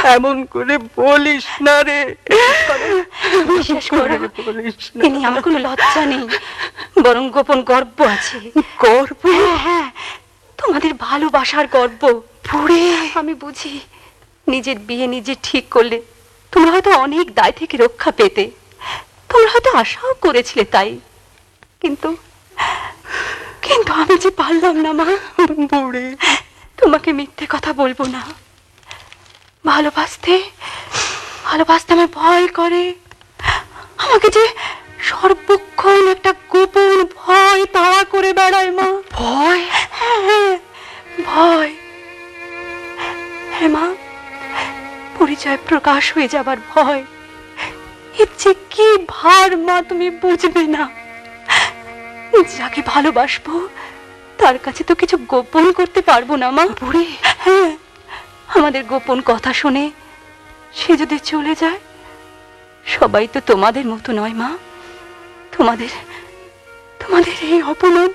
এমন করে বলিস না রে, বিশ্বাস করো, তিনি আমার কোনো লজ্জা নেই, বরং গোপন গর্ব আছে। গর্ব? হ্যাঁ, তোমাদের ভালোবাসার গর্ব। বুড়ি, আমি বুঝি নিজের বিয়ে নিজে ঠিক করলে তোমরা হয়তো অনেক দায় থেকে রক্ষা পেতে, তোমরা হয়তো আশাও করেছিলে তাই, কিন্তু কিন্তু আমি যে পারলাম না মা। বুড়ি, তোমাকে মিথ্যে কথা বলবো না, ভালোবাসতে ভালোবাসতে আমার ভয় করে। আমাকে যে সর্বক্ষণ একটা গোপন ভয় তাড়া করে বেড়ায় মা। ভয়? হ্যাঁ, ভয়। হ্যাঁ মা, পরিচয় প্রকাশ হয়ে যাবার ভয়। এর যে কি ভার মা, তুমি বুঝবে না। যাকে ভালোবাসবো তার কাছে তো কিছু গোপন করতে পারবো না মা। বুড়ি, হ্যাঁ, আমাদের গোপন কথা শুনে সে যদি চলে যায়, সবাই তো তোমাদের মতো নয় মা। তোমাদের তোমাদের এই অপমান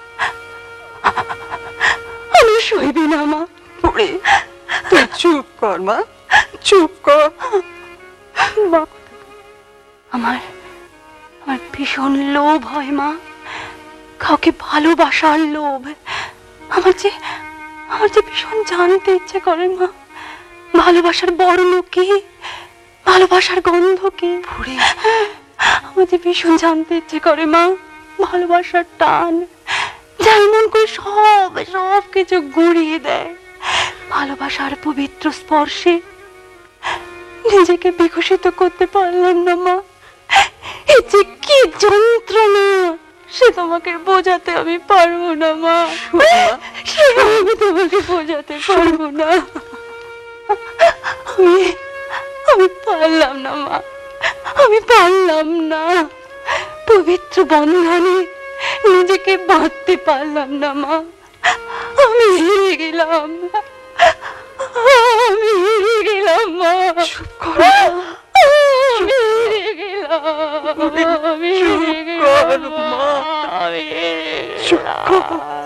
আমি সইবে না মা। বুড়ি, তুই চুপ কর মা, চুপ কর। মা, আমার আমার ভীষণ লোভ হয় মা, কাউকে ভালোবাসার লোভ। আমার যে ভীষণ জানতে ইচ্ছে করে মা, ভালোবাসার বর্ণ কি, ভালোবাসার গন্ধ কি। বুড়ি, আমার যে ভীষণ জানতে ইচ্ছে করে মা, ভালোবাসার টান যা এমন করে সব সব কিছু গুঁড়িয়ে দেয়। ভালোবাসার পবিত্র স্পর্শে নিজেকে বিকশিত করতে পারলাম না মা। এই যে কি যন্ত্রণা, সে তোমাকে বোঝাতে আমি পারবো না মা। সে আমি তোমাকে বোঝাতে পারবো না। আমি পারলাম না মা, আমি পারলাম না। পবিত্র বন্ধনে নিজেকে বাঁধতে পারলাম না মা। আমি হেরে গেলাম, আমি হেরে গেলাম মা। চুপ কর, আমি হেরে গেলাম, আমি হেরে চুপ কর গেলাম মা, আমি হেরে চুপ কর। গেলাম।